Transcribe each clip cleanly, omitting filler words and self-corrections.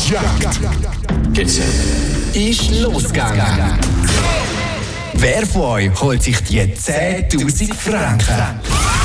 Jagd ist losgegangen. Wer von euch holt sich die 10.000 Franken?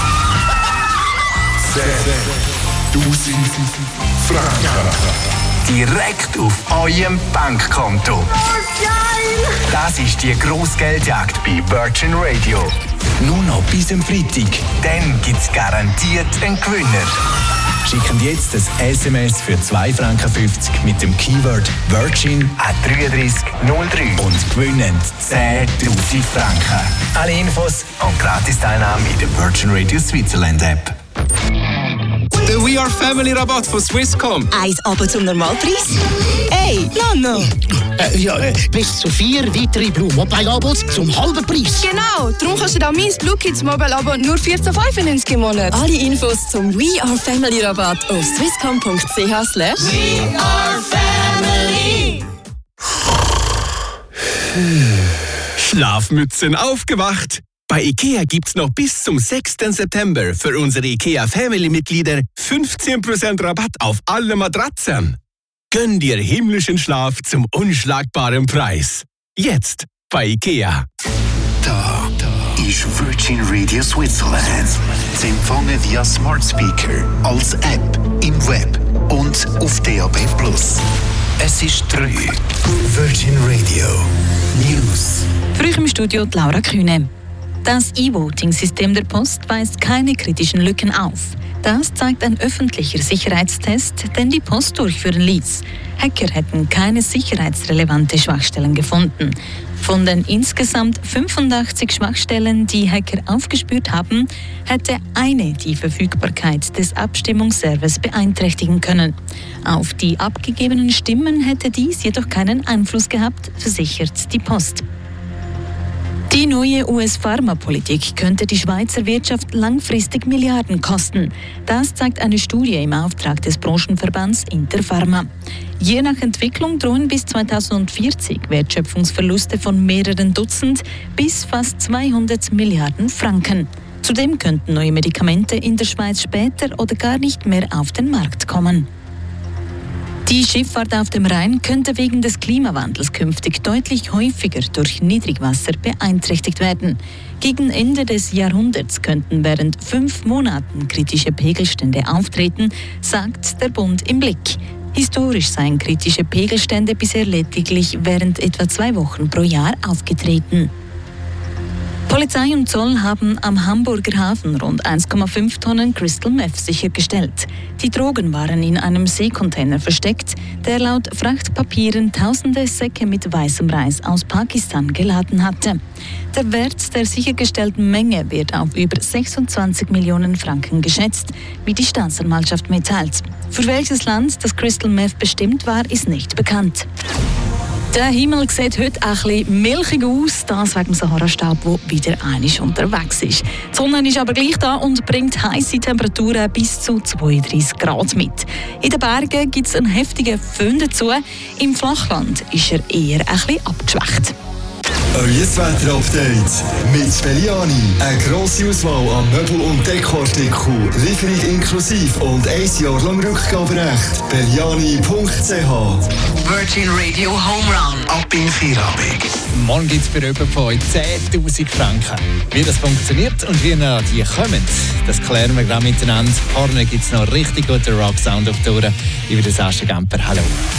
10.000 Franken. Direkt auf eurem Bankkonto. Oh, geil! Das ist die Grossgeldjagd bei Virgin Radio. Nur noch bis am Freitag. Dann gibt es garantiert einen Gewinner. Schicken jetzt ein SMS für 2,50 Franken mit dem Keyword Virgin an 3303 und gewinnen 10.000 Franken. Alle Infos und Gratis-Teilnahme in der Virgin Radio Switzerland App. Der We Are Family Rabatt von Swisscom. Eins aber zum Normalpreis? Hey, Nano! Bis zu 4 weitere Blue Mobile Abos zum halben Preis. Genau, darum kannst du da mein Blue Kids Mobile Abo nur 14,95 im Monat. Alle Infos zum We Are Family Rabatt auf swisscom.ch/. We are family. Schlafmützen aufgewacht. Bei IKEA gibt's noch bis zum 6. September für unsere IKEA Family-Mitglieder 15% Rabatt auf alle Matratzen. Gönn dir himmlischen Schlaf zum unschlagbaren Preis. Jetzt bei IKEA. Da ist Virgin Radio Switzerland. Sie empfangen via Smart Speaker, als App, im Web und auf DAB+. Es ist 3. Virgin Radio News. Früh im Studio die Laura Kühne. Das E-Voting-System der Post weist keine kritischen Lücken auf. Das zeigt ein öffentlicher Sicherheitstest, den die Post durchführen ließ. Hacker hätten keine sicherheitsrelevante Schwachstellen gefunden. Von den insgesamt 85 Schwachstellen, die Hacker aufgespürt haben, hätte eine die Verfügbarkeit des Abstimmungsservers beeinträchtigen können. Auf die abgegebenen Stimmen hätte dies jedoch keinen Einfluss gehabt, versichert die Post. Die neue US-Pharmapolitik könnte die Schweizer Wirtschaft langfristig Milliarden kosten. Das zeigt eine Studie im Auftrag des Branchenverbands Interpharma. Je nach Entwicklung drohen bis 2040 Wertschöpfungsverluste von mehreren Dutzend bis fast 200 Milliarden Franken. Zudem könnten neue Medikamente in der Schweiz später oder gar nicht mehr auf den Markt kommen. Die Schifffahrt auf dem Rhein könnte wegen des Klimawandels künftig deutlich häufiger durch Niedrigwasser beeinträchtigt werden. Gegen Ende des Jahrhunderts könnten während 5 Monaten kritische Pegelstände auftreten, sagt der Bund im Blick. Historisch seien kritische Pegelstände bisher lediglich während etwa 2 Wochen pro Jahr aufgetreten. Polizei und Zoll haben am Hamburger Hafen rund 1,5 Tonnen Crystal Meth sichergestellt. Die Drogen waren in einem Seekontainer versteckt, der laut Frachtpapieren tausende Säcke mit weißem Reis aus Pakistan geladen hatte. Der Wert der sichergestellten Menge wird auf über 26 Millionen Franken geschätzt, wie die Staatsanwaltschaft mitteilt. Für welches Land das Crystal Meth bestimmt war, ist nicht bekannt. Der Himmel sieht heute ein bisschen milchig aus, das wegen dem Sahara-Staub, der wieder einmal unterwegs ist. Die Sonne ist aber gleich da und bringt heisse Temperaturen bis zu 32 Grad mit. In den Bergen gibt es einen heftigen Föhn dazu. Im Flachland ist er eher ein bisschen abgeschwächt. Euer Wetter-Update mit Belliani. Eine grosse Auswahl an Möbel- und Dekoartikeln. Lieferung inklusiv und 1 Jahr lang Rückgaberecht. Belliani.ch. Virgin Radio Home Run. Ab in Feierabend. Morgen gibt es für jemanden von euch 10.000 Franken. Wie das funktioniert und wie ihr die kommen, das klären wir gerade miteinander. Vorne gibt es noch richtig guten Rock-Sound auf die Ohren. Ich bin Sascha Gamper. Hallo.